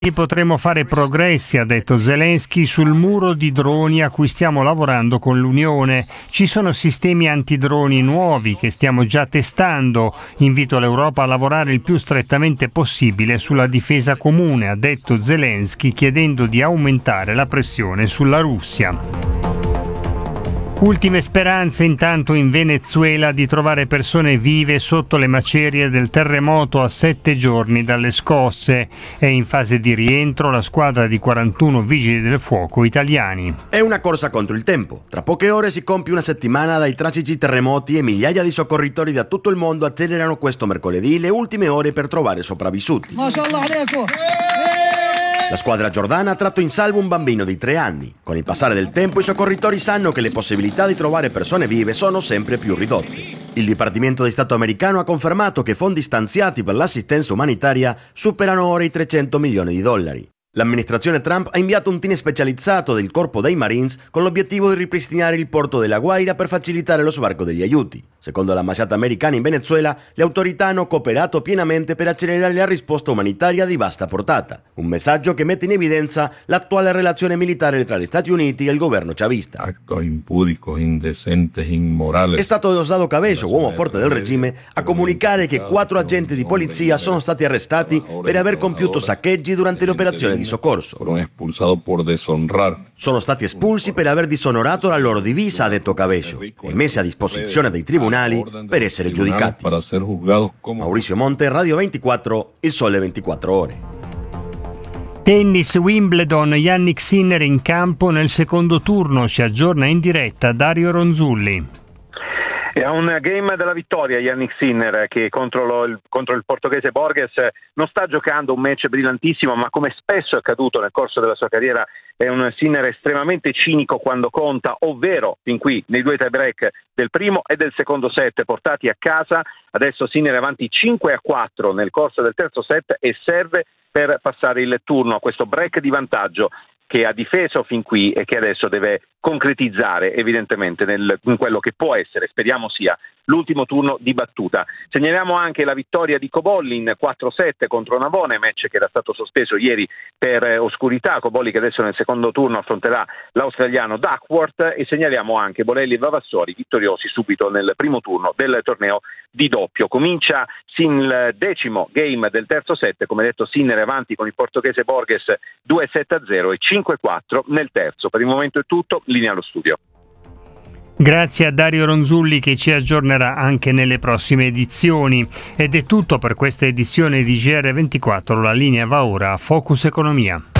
Potremo fare progressi, ha detto Zelensky, sul muro di droni a cui stiamo lavorando con l'Unione. Ci sono sistemi antidroni nuovi che stiamo già testando. Invito l'Europa a lavorare il più strettamente possibile sulla difesa comune, ha detto Zelensky, chiedendo di aumentare la pressione sulla Russia. Ultime speranze intanto in Venezuela di trovare persone vive sotto le macerie del terremoto a 7 giorni dalle scosse. È in fase di rientro la squadra di 41 vigili del fuoco italiani. È una corsa contro il tempo. Tra poche ore si compie una settimana dai tragici terremoti e migliaia di soccorritori da tutto il mondo accelerano questo mercoledì le ultime ore per trovare sopravvissuti. La squadra giordana ha tratto in salvo un bambino di 3 anni. Con il passare del tempo i soccorritori sanno che le possibilità di trovare persone vive sono sempre più ridotte. Il Dipartimento di Stato americano ha confermato che fondi stanziati per l'assistenza umanitaria superano ora i $300 milioni. L'amministrazione Trump ha inviato un team specializzato del Corpo dei Marines con l'obiettivo di ripristinare il porto della Guaira per facilitare lo sbarco degli aiuti. Secondo l'ambasciata americana in Venezuela, le autorità hanno cooperato pienamente per accelerare la risposta umanitaria di vasta portata. Un messaggio che mette in evidenza l'attuale relazione militare tra gli Stati Uniti e il governo chavista. Actos impúdicos, indecentes, inmorales. È stato Diosdado Cabello, uomo forte del regime, a comunicare che 4 agenti di polizia sono stati arrestati per aver compiuto saccheggi durante le operazioni di soccorso. Sono stati espulsi per aver disonorato la loro divisa, ha detto Cabello, e messi a disposizione dei tribunali per essere giudicati. Maurizio Monte, Radio 24, Il Sole 24 Ore. Tennis Wimbledon, Jannik Sinner in campo nel secondo turno, ci aggiorna in diretta Dario Ronzulli. È un game della vittoria Jannik Sinner che contro il portoghese Borges non sta giocando un match brillantissimo, ma come spesso è accaduto nel corso della sua carriera è un Sinner estremamente cinico quando conta, ovvero fin qui nei 2 tie break del primo e del secondo set portati a casa. Adesso Sinner è avanti 5-4 nel corso del terzo set e serve per passare il turno a questo break di vantaggio che ha difeso fin qui e che adesso deve concretizzare evidentemente in quello che può essere, speriamo sia, l'ultimo turno di battuta. Segnaliamo anche la vittoria di Cobolli in 4-7 contro Navone, match che era stato sospeso ieri per oscurità. Cobolli che adesso nel secondo turno affronterà l'australiano Duckworth, e segnaliamo anche Bolelli e Vavassori vittoriosi subito nel primo turno del torneo di doppio. Comincia il 10° game del terzo set, come detto Sinner è avanti con il portoghese Borges 2-7-0 e 5-4 nel terzo. Per il momento è tutto, linea allo studio. Grazie a Dario Ronzulli che ci aggiornerà anche nelle prossime edizioni. Ed è tutto per questa edizione di GR24, la linea va ora a Focus Economia.